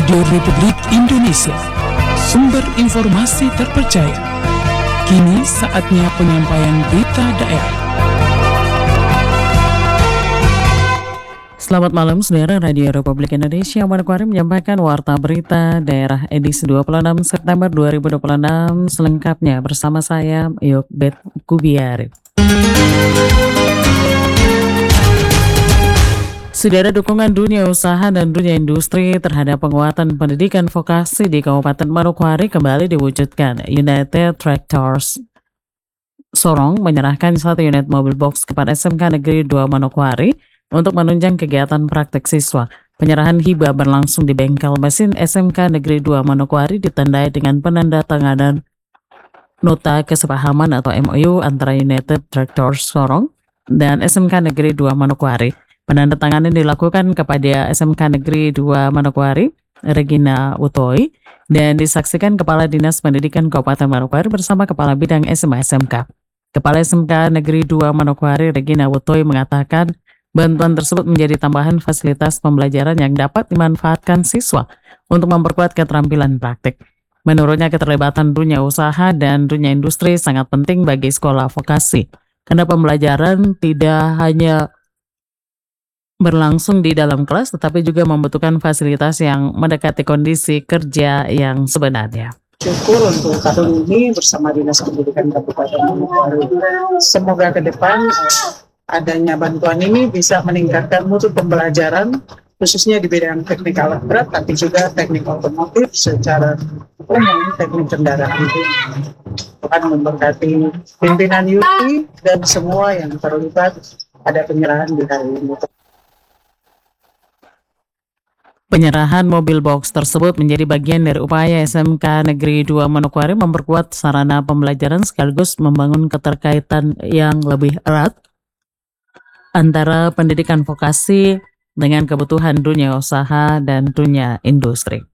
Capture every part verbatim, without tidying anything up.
Radio Republik Indonesia, sumber informasi terpercaya. Kini saatnya penyampaian berita daerah. Selamat malam, saudara. Radio Republik Indonesia Manokwari menyampaikan warta berita daerah edisi dua puluh enam September dua ribu dua puluh enam selengkapnya bersama saya, Yokbet Kubiari. Saudara, dukungan dunia usaha dan dunia industri terhadap penguatan pendidikan vokasi di Kabupaten Manokwari kembali diwujudkan. United Tractors Sorong menyerahkan satu unit mobil box kepada S M K Negeri dua Manokwari untuk menunjang kegiatan praktek siswa. Penyerahan hibah berlangsung di bengkel mesin S M K Negeri dua Manokwari ditandai dengan penandatanganan nota kesepahaman atau M O U antara United Tractors Sorong dan S M K Negeri dua Manokwari. Penandatanganan dilakukan kepada S M K Negeri dua Manokwari, Regina Utoi, dan disaksikan Kepala Dinas Pendidikan Kabupaten Manokwari bersama Kepala Bidang S M A S M K. Kepala S M K Negeri dua Manokwari, Regina Utoi, mengatakan bantuan tersebut menjadi tambahan fasilitas pembelajaran yang dapat dimanfaatkan siswa untuk memperkuat keterampilan praktik. Menurutnya, keterlibatan dunia usaha dan dunia industri sangat penting bagi sekolah vokasi, karena pembelajaran tidak hanya berlangsung di dalam kelas, tetapi juga membutuhkan fasilitas yang mendekati kondisi kerja yang sebenarnya. Syukur untuk tahun ini bersama Dinas Pendidikan Kabupaten Manokwari. Semoga ke depan adanya bantuan ini bisa meningkatkan mutu pembelajaran, khususnya di bidang teknik alat berat, tapi juga teknik otomotif secara umum, teknik kendaraan. Tuhan memberkati pimpinan U I dan semua yang terlibat ada penyerahan di hari ini. Penyerahan mobil box tersebut menjadi bagian dari upaya S M K Negeri dua Manokwari memperkuat sarana pembelajaran sekaligus membangun keterkaitan yang lebih erat antara pendidikan vokasi dengan kebutuhan dunia usaha dan dunia industri.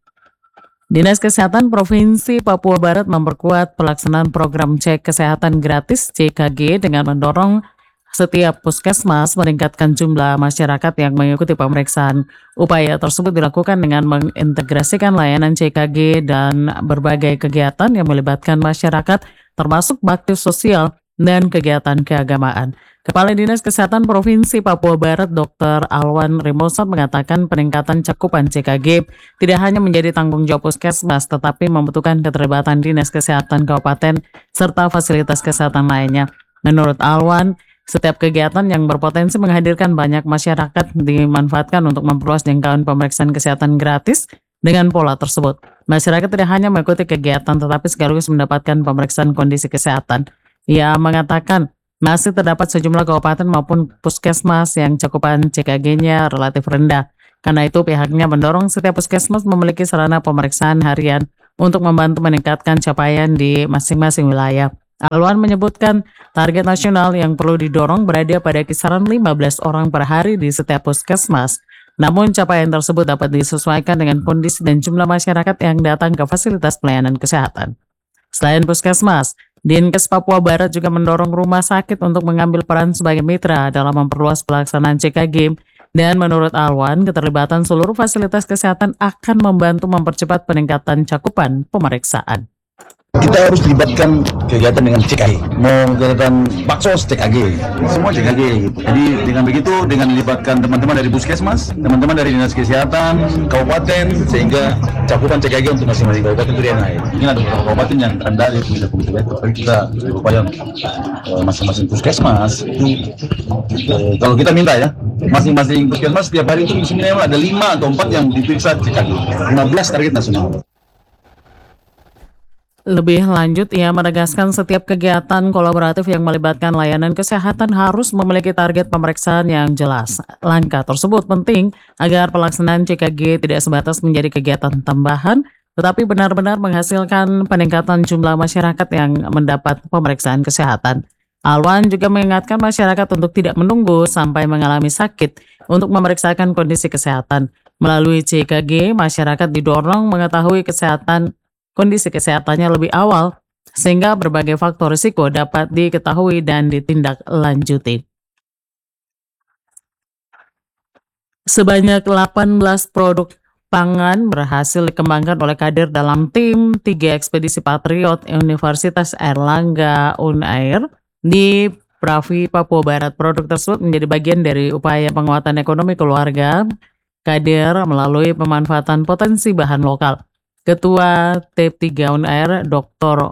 Dinas Kesehatan Provinsi Papua Barat memperkuat pelaksanaan program cek kesehatan gratis C K G dengan mendorong setiap puskesmas meningkatkan jumlah masyarakat yang mengikuti pemeriksaan. Upaya tersebut dilakukan dengan mengintegrasikan layanan C K G dan berbagai kegiatan yang melibatkan masyarakat, termasuk bakti sosial dan kegiatan keagamaan. Kepala Dinas Kesehatan Provinsi Papua Barat, Dokter Alwan Rimosat, mengatakan peningkatan cakupan C K G tidak hanya menjadi tanggung jawab puskesmas, tetapi membutuhkan keterlibatan Dinas Kesehatan Kabupaten serta fasilitas kesehatan lainnya. Menurut Alwan, setiap kegiatan yang berpotensi menghadirkan banyak masyarakat dimanfaatkan untuk memperluas jangkauan pemeriksaan kesehatan gratis. Dengan pola tersebut, masyarakat tidak hanya mengikuti kegiatan tetapi sekaligus mendapatkan pemeriksaan kondisi kesehatan. Ia mengatakan masih terdapat sejumlah kabupaten maupun puskesmas yang cakupan C K G-nya relatif rendah. Karena itu pihaknya mendorong setiap puskesmas memiliki sarana pemeriksaan harian untuk membantu meningkatkan capaian di masing-masing wilayah. Alwan menyebutkan target nasional yang perlu didorong berada pada kisaran lima belas orang per hari di setiap puskesmas. Namun capaian tersebut dapat disesuaikan dengan kondisi dan jumlah masyarakat yang datang ke fasilitas pelayanan kesehatan. Selain puskesmas, Dinkes Papua Barat juga mendorong rumah sakit untuk mengambil peran sebagai mitra dalam memperluas pelaksanaan C K G. Dan menurut Alwan, keterlibatan seluruh fasilitas kesehatan akan membantu mempercepat peningkatan cakupan pemeriksaan. Kita harus libatkan kegiatan dengan C K G, mau kegiatan baksos C K G, semua C K G. Jadi dengan begitu, dengan melibatkan teman-teman dari puskesmas, teman-teman dari dinas kesehatan, kabupaten, sehingga cakupan C K G untuk masing-masing kabupaten itu dia naik. Mungkin ada beberapa kabupaten yang rendah di punya komite itu, tapi kita berupaya eh, masing-masing puskesmas itu eh, kalau kita minta ya, masing-masing puskesmas setiap hari itu minimal ada lima atau empat yang diperiksa C K G, lima belas target nasional. Lebih lanjut, ia menegaskan setiap kegiatan kolaboratif yang melibatkan layanan kesehatan harus memiliki target pemeriksaan yang jelas. Langkah tersebut penting agar pelaksanaan C K G tidak sebatas menjadi kegiatan tambahan, tetapi benar-benar menghasilkan peningkatan jumlah masyarakat yang mendapat pemeriksaan kesehatan. Alwan juga mengingatkan masyarakat untuk tidak menunggu sampai mengalami sakit untuk memeriksakan kondisi kesehatan. Melalui C K G, masyarakat didorong mengetahui kesehatan kondisi kesehatannya lebih awal, sehingga berbagai faktor risiko dapat diketahui dan ditindaklanjuti. Sebanyak delapan belas produk pangan berhasil dikembangkan oleh kader dalam tim tiga ekspedisi Patriot Universitas Airlangga Unair di Pravi, Papua Barat. Produk tersebut menjadi bagian dari upaya penguatan ekonomi keluarga kader melalui pemanfaatan potensi bahan lokal. Ketua T tiga Unair, Doktor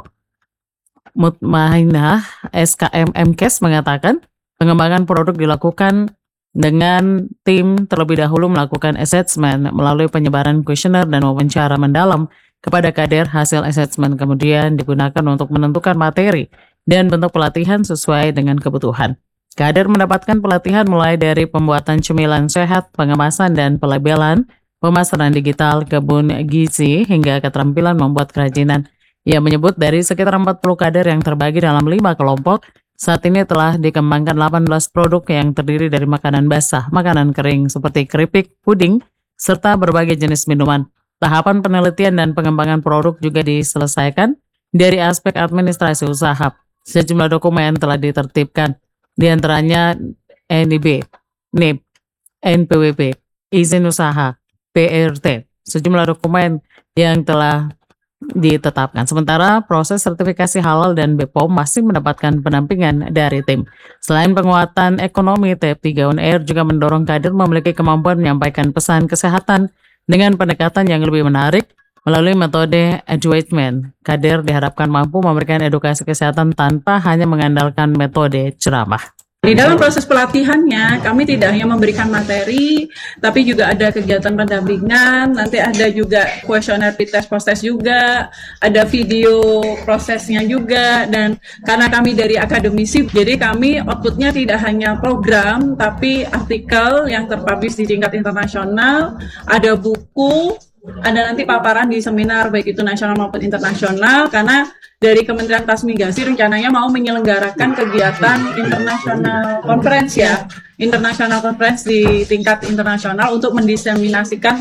Mutmainah S K M M Kes mengatakan pengembangan produk dilakukan dengan tim terlebih dahulu melakukan assessment melalui penyebaran kuesioner dan wawancara mendalam kepada kader. Hasil assessment kemudian digunakan untuk menentukan materi dan bentuk pelatihan sesuai dengan kebutuhan. Kader mendapatkan pelatihan mulai dari pembuatan cemilan sehat, pengemasan dan pelabelan, pemasaran digital, kebun gizi, hingga keterampilan membuat kerajinan. Ia menyebut dari sekitar empat puluh kader yang terbagi dalam lima kelompok, saat ini telah dikembangkan delapan belas produk yang terdiri dari makanan basah, makanan kering seperti keripik, puding, serta berbagai jenis minuman. Tahapan penelitian dan pengembangan produk juga diselesaikan dari aspek administrasi usaha. Sejumlah dokumen telah ditertibkan, di antaranya N I B, N I B, N P W P, izin usaha, P R T, sejumlah dokumen yang telah ditetapkan. Sementara proses sertifikasi halal dan B P O M masih mendapatkan pendampingan dari tim. Selain penguatan ekonomi, T tiga Unair juga mendorong kader memiliki kemampuan menyampaikan pesan kesehatan dengan pendekatan yang lebih menarik melalui metode engagement. Kader diharapkan mampu memberikan edukasi kesehatan tanpa hanya mengandalkan metode ceramah. Di dalam proses pelatihannya, kami tidak hanya memberikan materi, tapi juga ada kegiatan pendampingan, nanti ada juga kuesioner tes proses juga, ada video prosesnya juga, dan karena kami dari akademisi, jadi kami outputnya tidak hanya program, tapi artikel yang terpublish di tingkat internasional, ada buku, ada nanti paparan di seminar baik itu nasional maupun internasional, karena dari Kementerian Transmigrasi rencananya mau menyelenggarakan kegiatan internasional conference ya, internasional conference di tingkat internasional untuk mendiseminasikan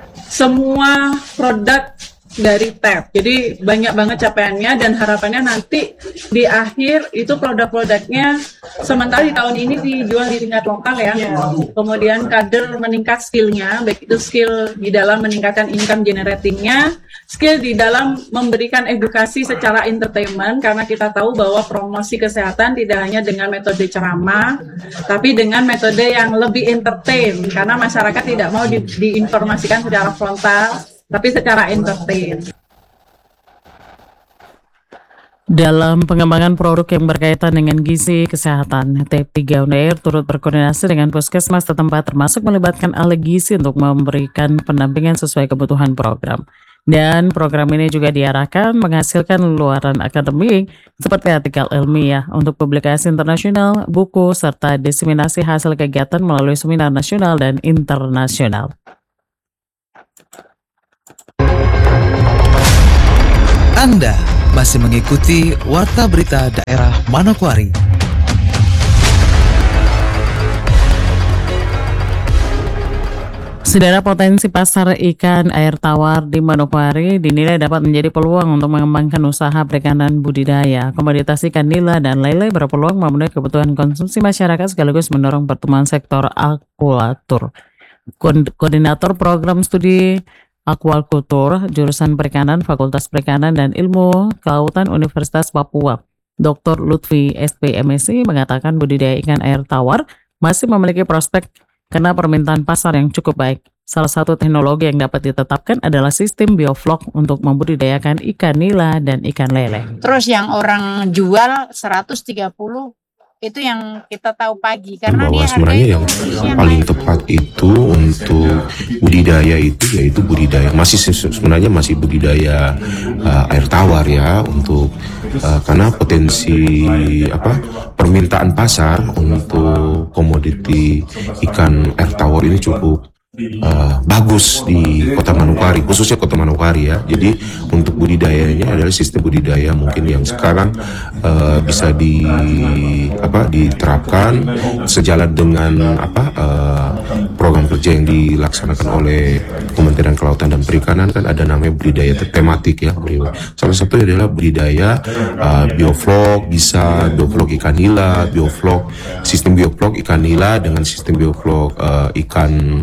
semua produk dari T E P. Jadi banyak banget capaiannya dan harapannya nanti di akhir itu produk-produknya sementara di tahun ini dijual di tingkat lokal ya. Kemudian kader meningkat skillnya, baik itu skill di dalam meningkatkan income generatingnya, skill di dalam memberikan edukasi secara entertainment, karena kita tahu bahwa promosi kesehatan tidak hanya dengan metode ceramah, tapi dengan metode yang lebih entertain, karena masyarakat tidak mau di, diinformasikan secara frontal, tapi secara entertain. Dalam pengembangan produk yang berkaitan dengan gizi kesehatan, T tiga Unair turut berkoordinasi dengan puskesmas setempat, termasuk melibatkan ahli gizi untuk memberikan pendampingan sesuai kebutuhan program. Dan program ini juga diarahkan menghasilkan luaran akademik seperti artikel ilmiah untuk publikasi internasional, buku, serta diseminasi hasil kegiatan melalui seminar nasional dan internasional. Anda masih mengikuti Warta Berita Daerah Manokwari. Saudara, potensi pasar ikan air tawar di Manokwari dinilai dapat menjadi peluang untuk mengembangkan usaha perikanan budidaya. Komoditas ikan nila dan lele berpeluang memenuhi kebutuhan konsumsi masyarakat sekaligus mendorong pertumbuhan sektor akuakultur. Koordinator Program Studi Akuakultur, Jurusan Perikanan, Fakultas Perikanan dan Ilmu Kelautan Universitas Papua, Doktor Lutfi S P M Si mengatakan budidaya ikan air tawar masih memiliki prospek karena permintaan pasar yang cukup baik. Salah satu teknologi yang dapat ditetapkan adalah sistem bioflok untuk membudidayakan ikan nila dan ikan lele. Terus yang orang jual seratus tiga puluh itu yang kita tahu pagi, karena bahwa dia sebenarnya yang, yang paling tepat itu untuk budidaya itu yaitu budidaya masih sebenarnya masih budidaya uh, air tawar ya, untuk uh, karena potensi apa permintaan pasar untuk komoditi ikan air tawar ini cukup Uh, bagus di Kota Manokwari, khususnya Kota Manokwari ya. Jadi untuk budidayanya adalah sistem budidaya mungkin yang sekarang uh, bisa di apa diterapkan sejalan dengan apa uh, program kerja yang dilaksanakan oleh Kementerian Kelautan dan Perikanan. Kan ada namanya budidaya tematik ya. Salah satu adalah budidaya uh, bioflok, bisa bioflok ikan nila, bioflok sistem bioflok ikan nila dengan sistem bioflok uh, ikan ikan lele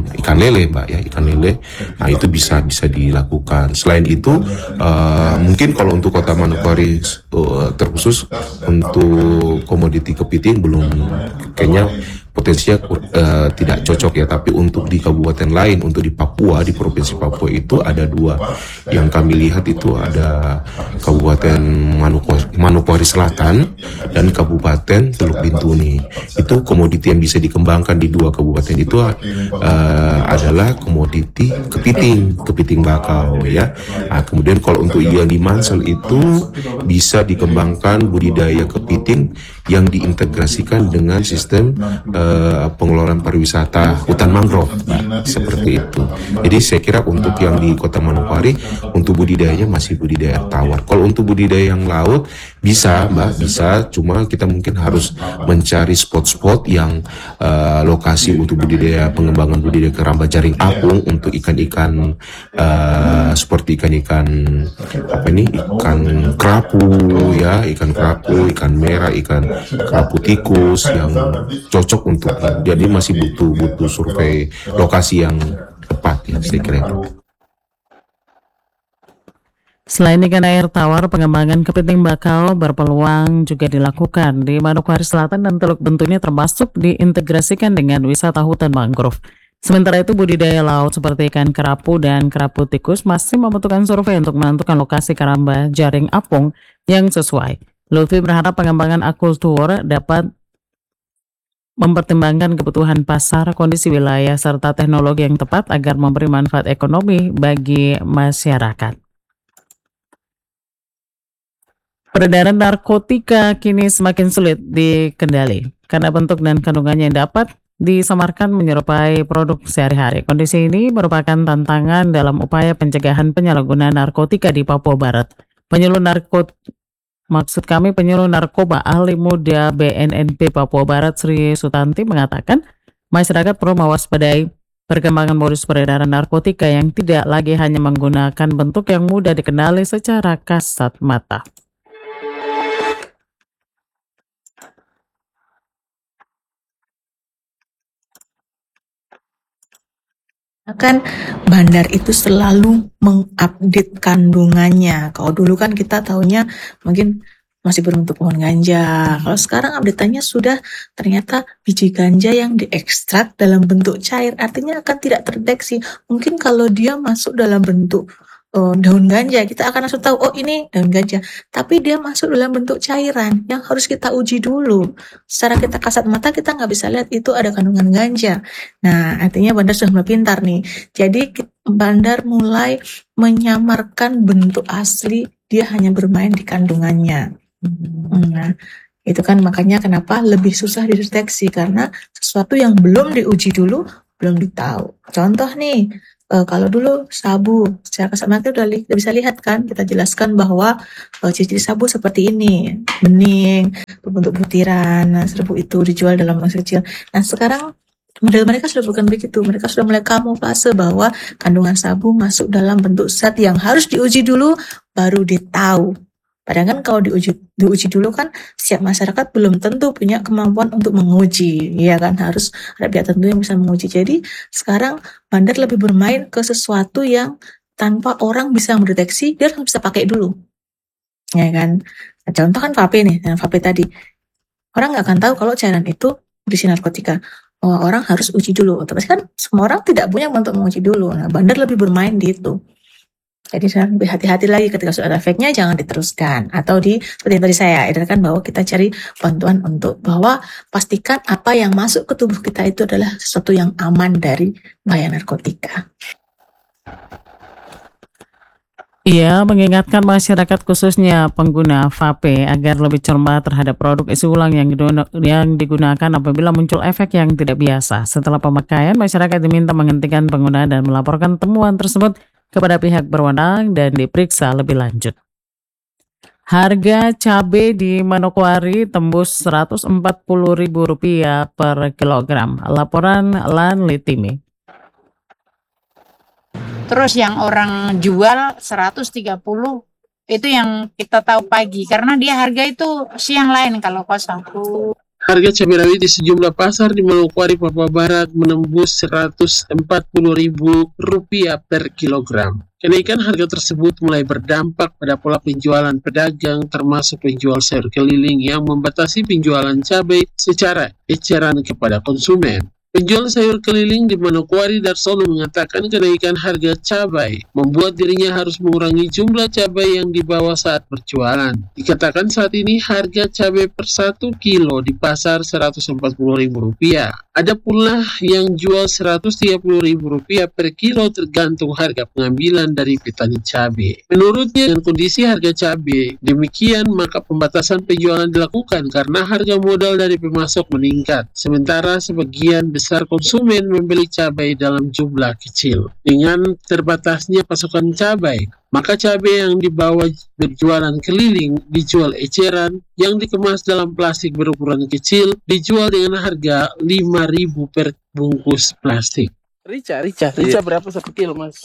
lele mbak ya, ikan lele. Nah itu bisa bisa dilakukan. Selain itu uh, mungkin kalau untuk Kota Manokwari uh, terkhusus untuk komoditi kepiting belum, kayaknya potensinya uh, tidak cocok ya. Tapi untuk di kabupaten lain, untuk di Papua, di provinsi Papua itu ada dua yang kami lihat, itu ada Kabupaten Manokwari, Manokwari Selatan dan Kabupaten Teluk Bintuni. Itu komoditi yang bisa dikembangkan di dua kabupaten itu uh, adalah komoditi kepiting, kepiting bakau ya. Nah, kemudian kalau untuk yang di Mansel itu bisa dikembangkan budidaya kepiting yang diintegrasikan dengan sistem uh, pengelolaan pariwisata hutan mangrove, Mbak, seperti itu. Jadi saya kira untuk yang di Kota Manokwari untuk budidayanya masih budidaya air tawar. Kalau untuk budidaya yang laut bisa, Mbak, bisa. Cuma kita mungkin harus mencari spot-spot yang uh, lokasi untuk budidaya, pengembangan budidaya keramba jaring apung untuk ikan-ikan uh, seperti ikan-ikan apa ini, ikan kerapu ya, ikan kerapu, ikan merah, ikan kerapu tikus yang cocok untuk, jadi masih butuh butuh survei lokasi yang tepat ya, saya kira itu. Selain ikan air tawar, pengembangan kepiting bakau berpeluang juga dilakukan di Manokwari Selatan dan Teluk Bintuni, termasuk diintegrasikan dengan wisata hutan mangrove. Sementara itu budidaya laut seperti ikan kerapu dan kerapu tikus masih membutuhkan survei untuk menentukan lokasi keramba jaring apung yang sesuai. Lutfi berharap pengembangan akukultur dapat mempertimbangkan kebutuhan pasar, kondisi wilayah, serta teknologi yang tepat agar memberi manfaat ekonomi bagi masyarakat. Peredaran narkotika kini semakin sulit dikendali karena bentuk dan kandungannya yang dapat disamarkan menyerupai produk sehari-hari. Kondisi ini merupakan tantangan dalam upaya pencegahan penyalahgunaan narkotika di Papua Barat. Penyuluh narkot Maksud kami penyuluh narkoba ahli muda B N N P Papua Barat Sri Sutanti mengatakan masyarakat perlu mewaspadai perkembangan modus peredaran narkotika yang tidak lagi hanya menggunakan bentuk yang mudah dikenali secara kasat mata. Kan bandar itu selalu mengupdate kandungannya. Kalau dulu kan kita taunya mungkin masih berbentuk pohon ganja. Kalau sekarang update-nya sudah ternyata biji ganja yang diekstrak dalam bentuk cair, artinya akan tidak terdeteksi. Mungkin kalau dia masuk dalam bentuk oh, daun ganja, kita akan langsung tahu, oh ini daun ganja. Tapi dia masuk dalam bentuk cairan yang harus kita uji dulu. Secara kita kasat mata kita nggak bisa lihat itu ada kandungan ganja. Nah, artinya bandar sudah mulai pintar nih. Jadi bandar mulai menyamarkan bentuk asli, dia hanya bermain di kandungannya. Nah, itu kan makanya kenapa lebih susah dideteksi, karena sesuatu yang belum diuji dulu, belum ditahu. Contoh nih, Uh, kalau dulu sabu secara kasat mata udah, li- udah bisa lihat kan, kita jelaskan bahwa uh, ciri-ciri sabu seperti ini, bening, berbentuk butiran. Nah, serbuk itu dijual dalam masih kecil. Nah, sekarang model mereka sudah bukan begitu. Mereka sudah mulai kamuflase bahwa kandungan sabu masuk dalam bentuk zat yang harus diuji dulu baru ditahu. Padahal kan kalau diuji, diuji dulu kan setiap masyarakat belum tentu punya kemampuan untuk menguji, ya kan, harus ada pihak tertentu yang bisa menguji. Jadi sekarang bandar lebih bermain ke sesuatu yang tanpa orang bisa mendeteksi, dia harus bisa pakai dulu, ya kan. Nah, contoh kan vape nih, nah, vape tadi orang nggak akan tahu kalau cairan itu berisi narkotika. Oh, orang harus uji dulu. Tapi kan semua orang tidak punya untuk menguji dulu. Nah, bandar lebih bermain di itu. Jadi saya lebih hati-hati lagi ketika sudah ada fake-nya, jangan diteruskan. Atau di seperti yang tadi saya edarkan bahwa kita cari bantuan untuk bahwa pastikan apa yang masuk ke tubuh kita itu adalah sesuatu yang aman dari bahaya narkotika. Ia mengingatkan masyarakat khususnya pengguna vape agar lebih cermat terhadap produk isi ulang yang digunakan, yang digunakan apabila muncul efek yang tidak biasa. Setelah pemakaian, masyarakat diminta menghentikan penggunaan dan melaporkan temuan tersebut kepada pihak berwenang dan diperiksa lebih lanjut. Harga cabai di Manokwari tembus seratus empat puluh ribu rupiah per kilogram. Laporan Lan Litimi. Terus yang orang jual seratus tiga puluh itu yang kita tahu pagi, karena dia harga itu siang lain kalau kosong. Harga cabai rawit di sejumlah pasar di Manokwari, Papua Barat menembus seratus empat puluh ribu rupiah per kilogram. Kenaikan harga tersebut mulai berdampak pada pola penjualan pedagang termasuk penjual sayur keliling yang membatasi penjualan cabai secara eceran kepada konsumen. Penjual sayur keliling di Manokwari, Darsono mengatakan kenaikan harga cabai membuat dirinya harus mengurangi jumlah cabai yang dibawa saat berjualan. Dikatakan saat ini harga cabai per satu kilo di pasar seratus empat puluh ribu rupiah. Ada pula yang jual seratus tiga puluh ribu rupiah per kilo tergantung harga pengambilan dari petani cabai. Menurutnya dengan kondisi harga cabai demikian maka pembatasan penjualan dilakukan karena harga modal dari pemasok meningkat. Sementara sebagian besar konsumen membeli cabai dalam jumlah kecil. Dengan terbatasnya pasokan cabai, maka cabai yang dibawa berjualan keliling dijual eceran, yang dikemas dalam plastik berukuran kecil dijual dengan harga lima ribu per bungkus plastik. Rica, Rica, Rica berapa satu kilo mas?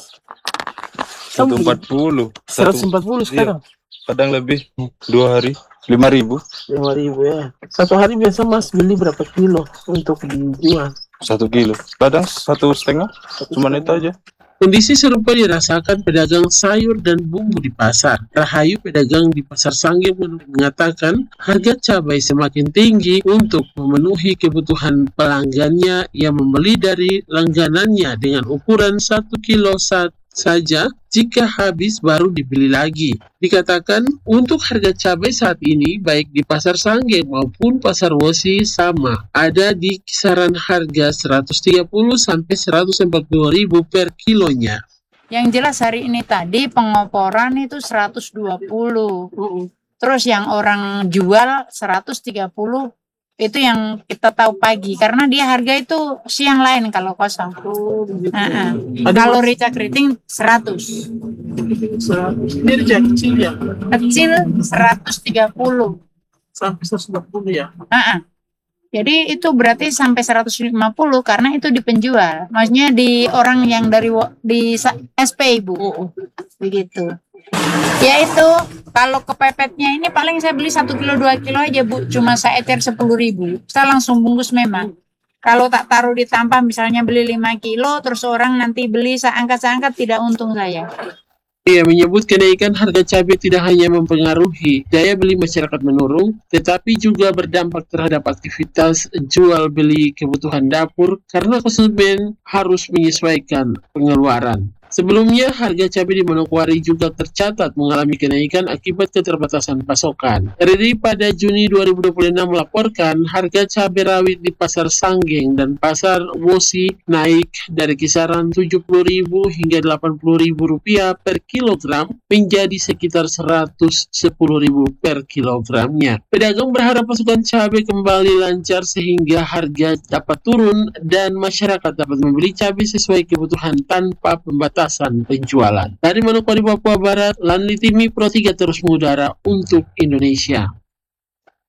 seratus empat puluh. seratus empat puluh sekarang? Iya, kadang lebih, dua hari, lima ribu. lima ribu ya. Satu hari biasa mas beli berapa kilo untuk dijual? Satu kilo, kadang satu setengah, cuma itu aja. Kondisi serupa dirasakan pedagang sayur dan bumbu di pasar. Rahayu, pedagang di Pasar Sanggeng, mengatakan harga cabai semakin tinggi untuk memenuhi kebutuhan pelanggannya yang membeli dari langganannya dengan ukuran satu kilo saat saja, jika habis baru dibeli lagi. Dikatakan untuk harga cabai saat ini baik di Pasar Sanggeng maupun Pasar Wosi sama, ada di kisaran harga seratus tiga puluh sampai seratus empat puluh ribu per kilonya. Yang jelas hari ini tadi pengoporan itu seratus dua puluh. Terus yang orang jual seratus tiga puluh itu yang kita tahu pagi karena dia harga itu siang lain kalau kosong. Uh-uh. Kalau rica keriting seratus. Ini rica kecil ya? Kecil seratus tiga puluh. Sampai seratus dua puluh ya? Uh-uh. Jadi itu berarti sampai seratus lima puluh karena itu di penjual. Maksudnya di orang yang dari di S P Ibu. Begitu. Ya itu kalau kepepetnya ini paling saya beli satu kilo dua kilo aja Bu, cuma saya ecer sepuluh ribu, saya langsung bungkus memang. Kalau tak taruh di tampah misalnya beli lima kilo, terus orang nanti beli saya angkat-angkat tidak untung saya. Ia menyebut kenaikan harga cabai tidak hanya mempengaruhi daya beli masyarakat menurun, tetapi juga berdampak terhadap aktivitas jual beli kebutuhan dapur karena konsumen harus menyesuaikan pengeluaran. Sebelumnya, harga cabai di Manokwari juga tercatat mengalami kenaikan akibat keterbatasan pasokan. R R I pada Juni dua ribu dua puluh enam melaporkan harga cabai rawit di Pasar Sanggeng dan Pasar Wosi naik dari kisaran tujuh puluh ribu hingga delapan puluh ribu rupiah per kilogram menjadi sekitar seratus sepuluh ribu per kilogramnya. Pedagang berharap pasokan cabai kembali lancar sehingga harga dapat turun dan masyarakat dapat membeli cabai sesuai kebutuhan tanpa pembatasan penjualan. Dari Manokwari, Papua Barat, Lanli Timi Pro tiga terus mengudara untuk Indonesia.